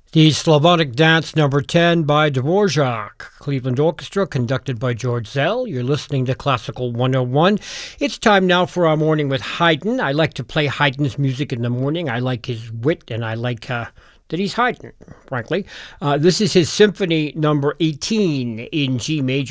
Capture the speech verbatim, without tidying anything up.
The Slavonic Dance Number ten by Dvorak, Cleveland Orchestra, conducted by George Zell. You're listening to Classical one oh one. It's time now for our Morning with Haydn. I like to play Haydn's music in the morning. I like his wit, and I like uh, that he's Haydn, frankly. Uh, this is his Symphony Number eighteen in G major.